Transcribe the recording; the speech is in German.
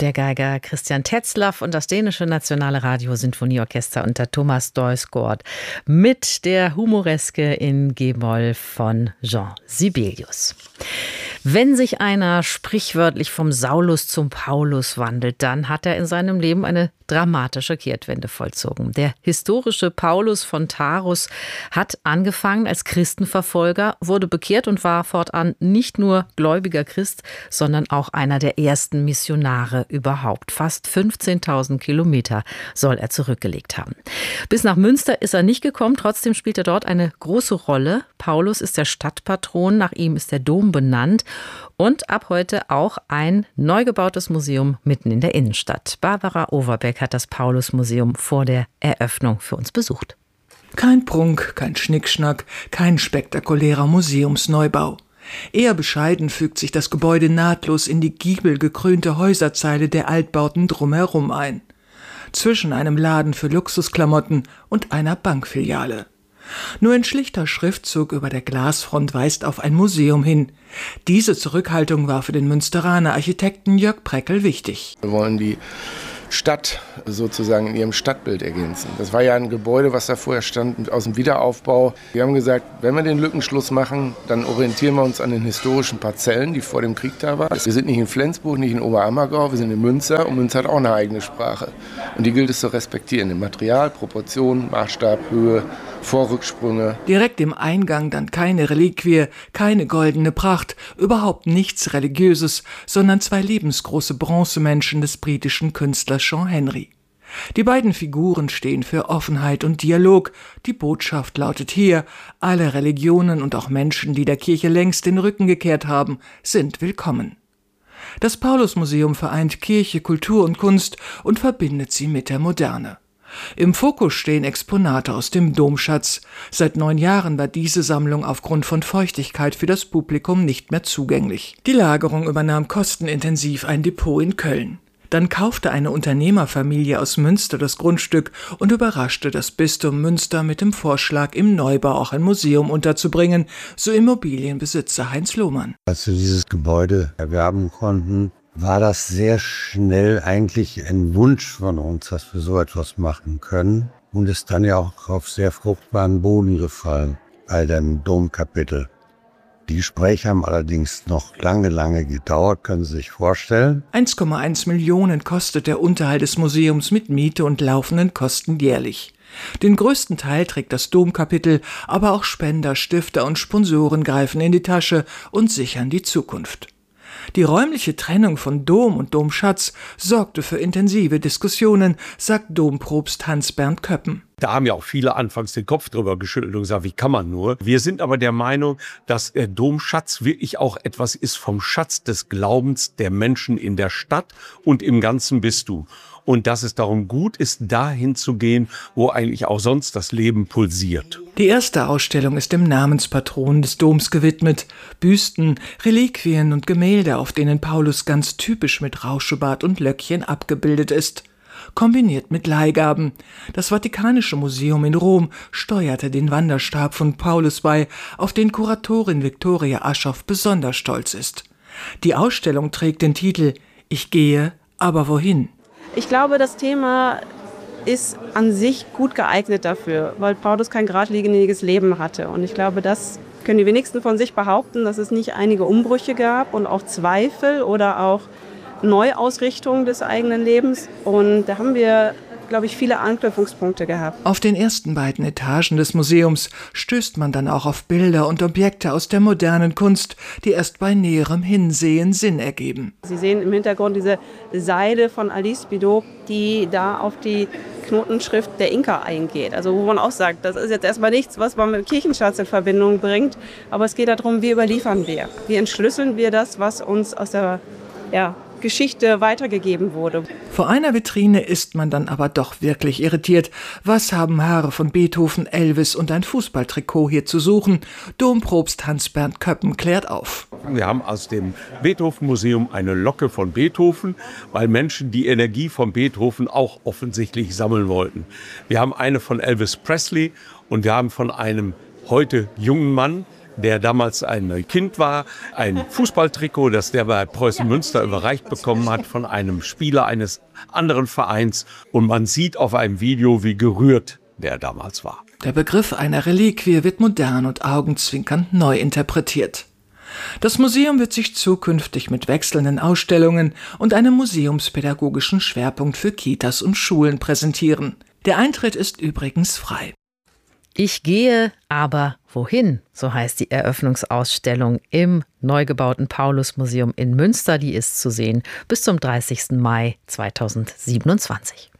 der Geiger Christian Tetzlaff und das dänische Nationale Radiosinfonieorchester unter Thomas Deuskord mit der Humoreske in G-Moll von Jean Sibelius. Wenn sich einer sprichwörtlich vom Saulus zum Paulus wandelt, dann hat er in seinem Leben eine dramatische Kehrtwende vollzogen. Der historische Paulus von Tarsus hat angefangen als Christenverfolger, wurde bekehrt und war fortan nicht nur gläubiger Christ, sondern auch einer der ersten Missionare überhaupt. Fast 15.000 Kilometer soll er zurückgelegt haben. Bis nach Münster ist er nicht gekommen, trotzdem spielt er dort eine große Rolle. Paulus ist der Stadtpatron, nach ihm ist der Dom benannt. Und ab heute auch ein neu gebautes Museum mitten in der Innenstadt. Barbara Overbeck hat das Paulus-Museum vor der Eröffnung für uns besucht. Kein Prunk, kein Schnickschnack, kein spektakulärer Museumsneubau. Eher bescheiden fügt sich das Gebäude nahtlos in die giebelgekrönte Häuserzeile der Altbauten drumherum ein. Zwischen einem Laden für Luxusklamotten und einer Bankfiliale. Nur ein schlichter Schriftzug über der Glasfront weist auf ein Museum hin. Diese Zurückhaltung war für den Münsteraner Architekten Jörg Preckel wichtig. Wir wollen die Stadt sozusagen in ihrem Stadtbild ergänzen. Das war ja ein Gebäude, was da vorher stand, aus dem Wiederaufbau. Wir haben gesagt, wenn wir den Lückenschluss machen, dann orientieren wir uns an den historischen Parzellen, die vor dem Krieg da waren. Wir sind nicht in Flensburg, nicht in Oberammergau, wir sind in Münster und Münster hat auch eine eigene Sprache. Und die gilt es zu respektieren. Im Material, Proportion, Maßstab, Höhe, Vorrücksprünge. Direkt im Eingang dann keine Reliquie, keine goldene Pracht, überhaupt nichts Religiöses, sondern zwei lebensgroße Bronzemenschen des britischen Künstlers Sean Henry. Die beiden Figuren stehen für Offenheit und Dialog. Die Botschaft lautet hier: Alle Religionen und auch Menschen, die der Kirche längst den Rücken gekehrt haben, sind willkommen. Das Paulus-Museum vereint Kirche, Kultur und Kunst und verbindet sie mit der Moderne. Im Fokus stehen Exponate aus dem Domschatz. Seit 9 Jahren war diese Sammlung aufgrund von Feuchtigkeit für das Publikum nicht mehr zugänglich. Die Lagerung übernahm kostenintensiv ein Depot in Köln. Dann kaufte eine Unternehmerfamilie aus Münster das Grundstück und überraschte das Bistum Münster mit dem Vorschlag, im Neubau auch ein Museum unterzubringen, so Immobilienbesitzer Heinz Lohmann. Als wir dieses Gebäude erwerben konnten, war das sehr schnell eigentlich ein Wunsch von uns, dass wir so etwas machen können, und ist dann ja auch auf sehr fruchtbaren Boden gefallen bei dem Domkapitel. Die Gespräche haben allerdings noch lange gedauert, können Sie sich vorstellen. 1,1 Millionen kostet der Unterhalt des Museums mit Miete und laufenden Kosten jährlich. Den größten Teil trägt das Domkapitel, aber auch Spender, Stifter und Sponsoren greifen in die Tasche und sichern die Zukunft. Die räumliche Trennung von Dom und Domschatz sorgte für intensive Diskussionen, sagt Dompropst Hans-Bernd Köppen. Da haben ja auch viele anfangs den Kopf drüber geschüttelt und gesagt, wie kann man nur? Wir sind aber der Meinung, dass der Domschatz wirklich auch etwas ist vom Schatz des Glaubens der Menschen in der Stadt und im ganzen Bistum. Und dass es darum gut ist, dahin zu gehen, wo eigentlich auch sonst das Leben pulsiert. Die erste Ausstellung ist dem Namenspatron des Doms gewidmet. Büsten, Reliquien und Gemälde, auf denen Paulus ganz typisch mit Rauschebart und Löckchen abgebildet ist. Kombiniert mit Leihgaben. Das Vatikanische Museum in Rom steuerte den Wanderstab von Paulus bei, auf den Kuratorin Viktoria Aschoff besonders stolz ist. Die Ausstellung trägt den Titel »Ich gehe, aber wohin?« Ich glaube, das Thema ist an sich gut geeignet dafür, weil Paulus kein geradliniges Leben hatte. Und ich glaube, das können die wenigsten von sich behaupten, dass es nicht einige Umbrüche gab und auch Zweifel oder auch Neuausrichtung des eigenen Lebens. Und da haben wir, glaube ich, viele Anknüpfungspunkte gehabt. Auf den ersten beiden Etagen des Museums stößt man dann auch auf Bilder und Objekte aus der modernen Kunst, die erst bei näherem Hinsehen Sinn ergeben. Sie sehen im Hintergrund diese Seide von Alice Bidot, die da auf die Knotenschrift der Inka eingeht. Also wo man auch sagt, das ist jetzt erstmal nichts, was man mit Kirchenschatz in Verbindung bringt, aber es geht darum, wie überliefern wir? Wie entschlüsseln wir das, was uns aus der Geschichte weitergegeben wurde. Vor einer Vitrine ist man dann aber doch wirklich irritiert. Was haben Haare von Beethoven, Elvis und ein Fußballtrikot hier zu suchen? Dompropst Hans-Bernd Köppen klärt auf. Wir haben aus dem Beethoven-Museum eine Locke von Beethoven, weil Menschen die Energie von Beethoven auch offensichtlich sammeln wollten. Wir haben eine von Elvis Presley und wir haben von einem heute jungen Mann der damals ein Kind war, ein Fußballtrikot, das der bei Preußen Münster überreicht bekommen hat von einem Spieler eines anderen Vereins. Und man sieht auf einem Video, wie gerührt der damals war. Der Begriff einer Reliquie wird modern und augenzwinkernd neu interpretiert. Das Museum wird sich zukünftig mit wechselnden Ausstellungen und einem museumspädagogischen Schwerpunkt für Kitas und Schulen präsentieren. Der Eintritt ist übrigens frei. Ich gehe, aber wohin? So heißt die Eröffnungsausstellung im neu gebauten Paulusmuseum in Münster. Die ist zu sehen bis zum 30. Mai 2027.